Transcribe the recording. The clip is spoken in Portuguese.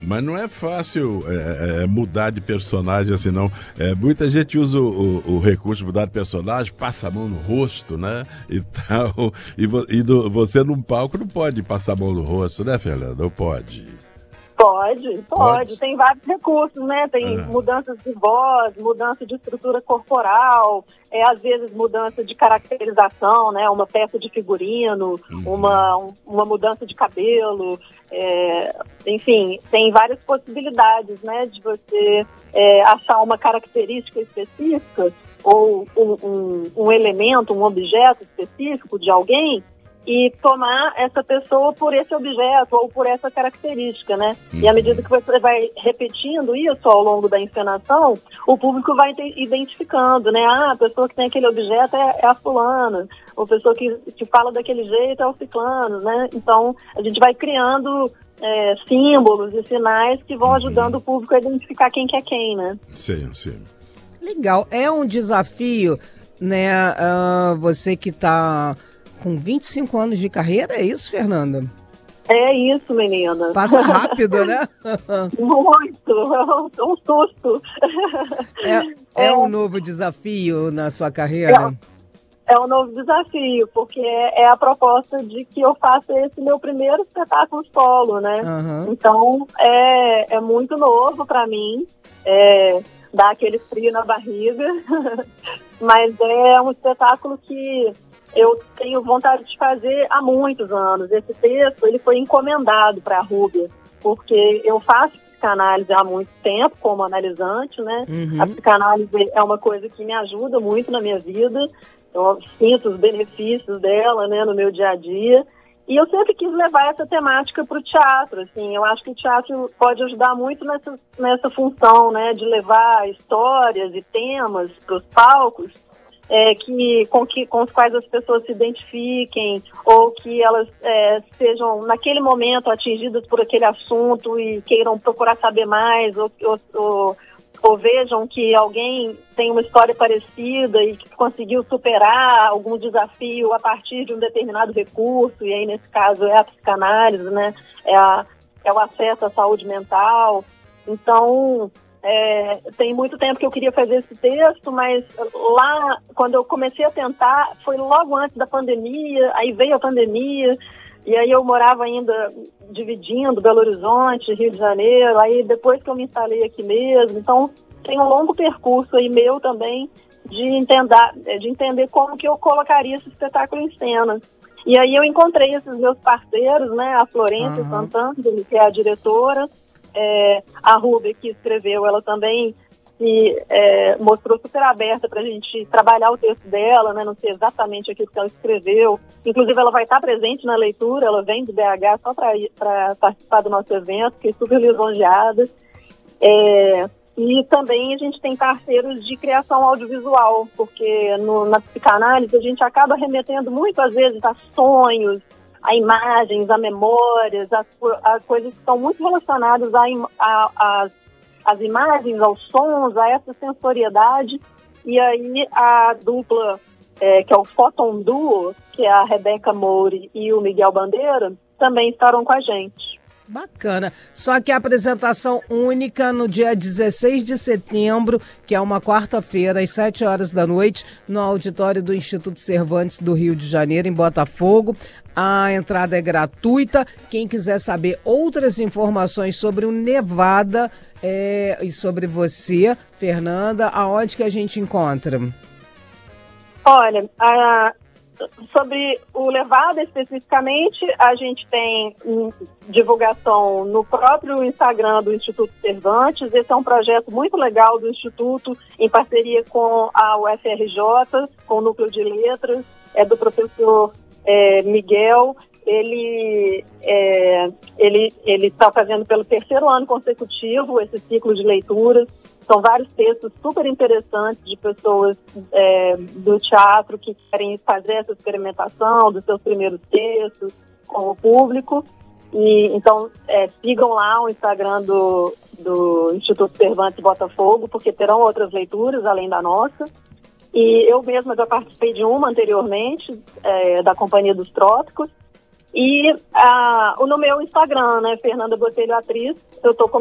Mas não é fácil mudar de personagem assim, não. Muita gente usa o recurso de mudar de personagem, passa a mão no rosto, né? E tal. Você num palco não pode passar a mão no rosto, né, Fernanda? Não pode. Pode. Tem vários recursos, né? Tem mudanças de voz, mudança de estrutura corporal, às vezes mudança de caracterização, né? Uma peça de figurino, uma mudança de cabelo, enfim, tem várias possibilidades, né? De você achar uma característica específica ou um elemento, um objeto específico de alguém e tomar essa pessoa por esse objeto ou por essa característica, né? E à medida que você vai repetindo isso ao longo da encenação, o público vai identificando, né? A pessoa que tem aquele objeto é a fulana, a pessoa que fala daquele jeito é o ciclano, né? Então, a gente vai criando símbolos e sinais que vão ajudando o público a identificar quem que é quem, né? Sim. Legal. É um desafio, né? Você que está com 25 anos de carreira, é isso, Fernanda? É isso, menina. Passa rápido, né? Muito, um susto. É um novo desafio na sua carreira? É um novo desafio, porque é a proposta de que eu faça esse meu primeiro espetáculo solo, né? Então, é muito novo para mim, dá aquele frio na barriga, mas é um espetáculo que eu tenho vontade de fazer há muitos anos. Esse texto ele foi encomendado para a Rúbia, porque eu faço psicanálise há muito tempo como analisante, né? A psicanálise é uma coisa que me ajuda muito na minha vida, eu sinto os benefícios dela, né, no meu dia a dia, e eu sempre quis levar essa temática para o teatro, assim. Eu acho que o teatro pode ajudar muito nessa função, né, de levar histórias e temas para os palcos, com os quais as pessoas se identifiquem ou que elas sejam, naquele momento, atingidas por aquele assunto e queiram procurar saber mais ou vejam que alguém tem uma história parecida e que conseguiu superar algum desafio a partir de um determinado recurso, e aí, nesse caso, é a psicanálise, né? É o acesso à saúde mental. Então, tem muito tempo que eu queria fazer esse texto, mas lá, quando eu comecei a tentar, foi logo antes da pandemia, aí veio a pandemia, e aí eu morava ainda dividindo Belo Horizonte, Rio de Janeiro, aí depois que eu me instalei aqui mesmo, então tem um longo percurso aí meu também de entender como que eu colocaria esse espetáculo em cena. E aí eu encontrei esses meus parceiros, né, a Florência Santana, que é a diretora, a Rúbia, que escreveu, ela também se mostrou super aberta para a gente trabalhar o texto dela, né? Não sei exatamente aquilo que ela escreveu. Inclusive, ela vai estar presente na leitura, ela vem do BH só para participar do nosso evento, fiquei super lisonjeada. E também a gente tem parceiros de criação audiovisual, porque na psicanálise a gente acaba remetendo muito, às vezes, a sonhos, a imagens, a memórias, a coisas que estão muito relacionadas às imagens, aos sons, a essa sensoriedade. E aí a dupla, que é o Photon Duo, que é a Rebeca Moure e o Miguel Bandeira, também estarão com a gente. Bacana. Só que a apresentação única no dia 16 de setembro, que é uma quarta-feira, às 7 horas da noite, no auditório do Instituto Cervantes do Rio de Janeiro, em Botafogo. A entrada é gratuita. Quem quiser saber outras informações sobre o Nevada e sobre você, Fernanda, aonde que a gente encontra? Olha, sobre o Levada especificamente, a gente tem divulgação no próprio Instagram do Instituto Cervantes. Esse é um projeto muito legal do Instituto, em parceria com a UFRJ, com o Núcleo de Letras, do professor Miguel. Ele está fazendo pelo 3º ano consecutivo esse ciclo de leituras. São vários textos super interessantes de pessoas do teatro que querem fazer essa experimentação dos seus primeiros textos com o público. E então sigam lá o Instagram do Instituto Cervantes Botafogo, porque terão outras leituras além da nossa. E eu mesma já participei de uma anteriormente, da Companhia dos Trópicos. E no meu Instagram, né, Fernanda Botelho Atriz, eu tô